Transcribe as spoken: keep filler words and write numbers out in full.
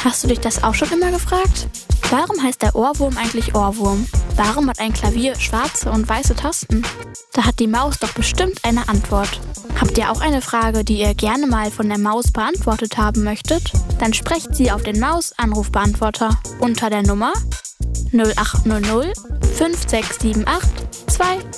Hast du dich das auch schon immer gefragt? Warum heißt der Ohrwurm eigentlich Ohrwurm? Warum hat ein Klavier schwarze und weiße Tasten? Da hat die Maus doch bestimmt eine Antwort. Habt ihr auch eine Frage, die ihr gerne mal von der Maus beantwortet haben möchtet? Dann sprecht sie auf den Maus-Anrufbeantworter unter der Nummer null acht null null fünf sechs sieben acht zwei